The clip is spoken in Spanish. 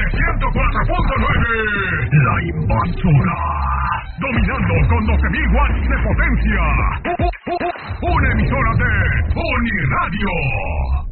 104.9. La Invasora. Dominando con 12.000 watts de potencia. Una emisora de Uniradio.